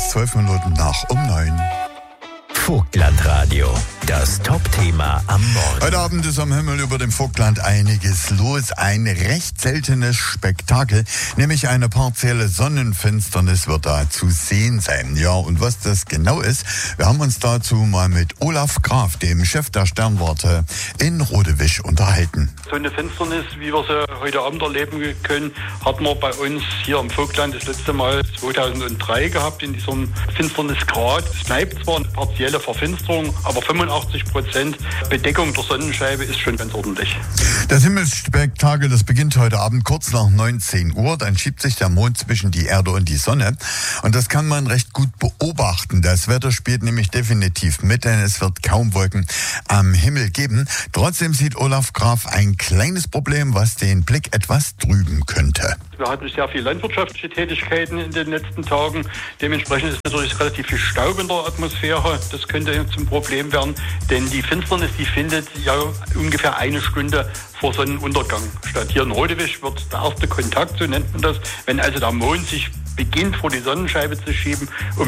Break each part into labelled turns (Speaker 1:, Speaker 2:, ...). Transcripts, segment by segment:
Speaker 1: ist 12 Minuten nach um 9.
Speaker 2: Vogtlandradio, das Top-Thema am Morgen.
Speaker 1: Heute Abend ist am Himmel über dem Vogtland einiges los. Ein recht seltenes Spektakel, nämlich eine partielle Sonnenfinsternis wird da zu sehen sein. Ja, und was das genau ist, wir haben uns dazu mal mit Olaf Graf, dem Chef der Sternwarte in Rodewisch, unterhalten.
Speaker 3: So eine Finsternis, wie wir sie heute Abend erleben können, hatten wir bei uns hier am Vogtland das letzte Mal 2003 gehabt, in diesem Finsternisgrad. Es bleibt zwar eine partielle Verfinsterung, aber 85% Bedeckung der Sonnenscheibe ist schon ganz ordentlich.
Speaker 1: Das Himmelsspektakel, das beginnt heute Abend kurz nach 19 Uhr. Dann schiebt sich der Mond zwischen die Erde und die Sonne. Und das kann man recht gut beobachten. Das Wetter spielt nämlich definitiv mit, denn es wird kaum Wolken am Himmel geben. Trotzdem sieht Olaf Graf ein kleines Problem, was den Blick etwas trüben könnte.
Speaker 3: Wir hatten sehr viele landwirtschaftliche Tätigkeiten in den letzten Tagen. Dementsprechend ist natürlich relativ viel Staub in der Atmosphäre. Das könnte zum Problem werden, denn die Finsternis, die findet ja ungefähr eine Stunde vor Sonnenuntergang statt. Hier in Rodewisch wird der erste Kontakt, so nennt man das, wenn also der Mond sich beginnt vor die Sonnenscheibe zu schieben, um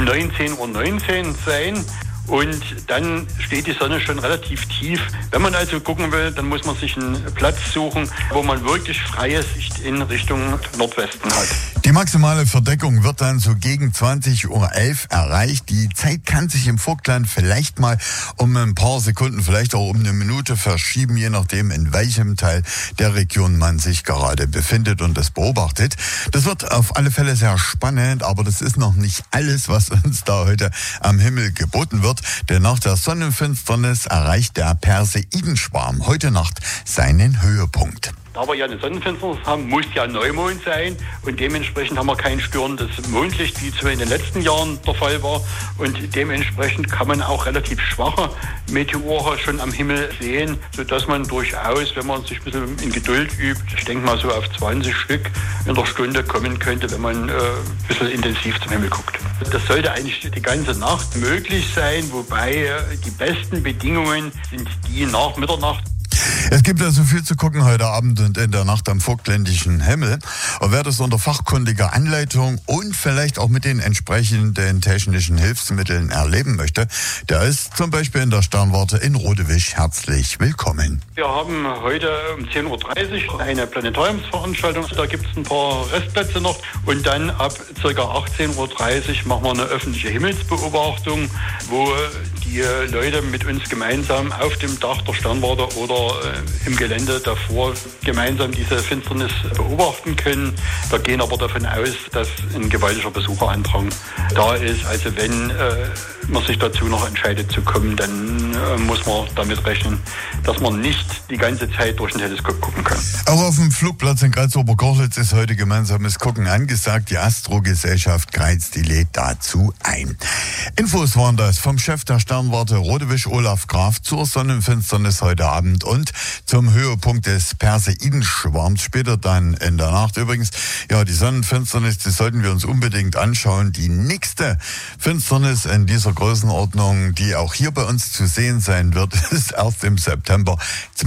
Speaker 3: 19:19 Uhr sein. Und dann steht die Sonne schon relativ tief. Wenn man also gucken will, dann muss man sich einen Platz suchen, wo man wirklich freie Sicht in Richtung Nordwesten hat.
Speaker 1: Die maximale Verdeckung wird dann so gegen 20:11 Uhr erreicht. Die Zeit kann sich im Vogtland vielleicht mal um ein paar Sekunden, vielleicht auch um eine Minute verschieben, je nachdem, in welchem Teil der Region man sich gerade befindet und das beobachtet. Das wird auf alle Fälle sehr spannend, aber das ist noch nicht alles, was uns da heute am Himmel geboten wird. Denn nach der Sonnenfinsternis erreicht der Perseidenschwarm heute Nacht seinen Höhepunkt.
Speaker 3: Da wir ja eine Sonnenfinsternis haben, muss ja Neumond sein und dementsprechend haben wir kein störendes Mondlicht, wie es in den letzten Jahren der Fall war. Und dementsprechend kann man auch relativ schwache Meteore schon am Himmel sehen, sodass man durchaus, wenn man sich ein bisschen in Geduld übt, ich denke mal so auf 20 Stück in der Stunde kommen könnte, wenn man ein bisschen intensiv zum Himmel guckt. Das sollte eigentlich die ganze Nacht möglich sein, wobei die besten Bedingungen sind die nach Mitternacht.
Speaker 1: Es gibt also viel zu gucken heute Abend und in der Nacht am vogtländischen Himmel. Und wer das unter fachkundiger Anleitung und vielleicht auch mit den entsprechenden technischen Hilfsmitteln erleben möchte, der ist zum Beispiel in der Sternwarte in Rodewisch herzlich willkommen.
Speaker 3: Wir haben heute um 10:30 Uhr eine Planetariumsveranstaltung. Da gibt es ein paar Restplätze noch. Und dann ab ca. 18:30 Uhr machen wir eine öffentliche Himmelsbeobachtung, wo die Leute mit uns gemeinsam auf dem Dach der Sternwarte oder im Gelände davor gemeinsam diese Finsternis beobachten können. Wir gehen aber davon aus, dass ein gewaltiger Besucherandrang da ist. Also wenn man sich dazu noch entscheidet zu kommen, dann muss man damit rechnen, dass man nicht die ganze Zeit durch ein Teleskop gucken kann.
Speaker 1: Auch auf dem Flugplatz in Greiz-Obergorlitz ist heute gemeinsames Gucken angesagt. Die Astro-Gesellschaft Greiz, die lädt dazu ein. Infos waren das vom Chef der Sternwarte Rodewisch, Olaf Graf, zur Sonnenfinsternis heute Abend und zum Höhepunkt des Perseidenschwarms später dann in der Nacht. Übrigens, ja, die Sonnenfinsternis, die sollten wir uns unbedingt anschauen. Die nächste Finsternis in dieser Größenordnung, die auch hier bei uns zu sehen sein wird, ist erst im September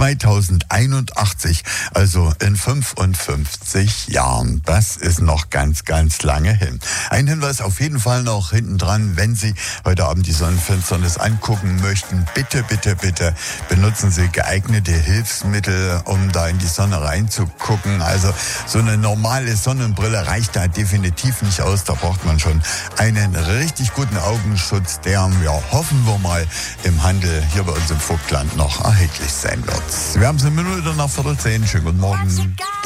Speaker 1: 2081, also in 55 Jahren. Das ist noch ganz, ganz lange hin. Ein Hinweis auf jeden Fall noch hinten dran, wenn Sie heute Abend die Sonnenfinsternis angucken möchten, bitte, bitte, bitte benutzen Sie geeignete Hilfsmittel, um da in die Sonne reinzugucken. Also so eine normale Sonnenbrille reicht da definitiv nicht aus. Da braucht man schon einen richtig guten Augenschutz, der, ja, hoffen wir mal, im Handel hier bei uns im Vogtland noch erhältlich sein wird. Wir haben es eine Minute nach 10:15. Schönen guten Morgen.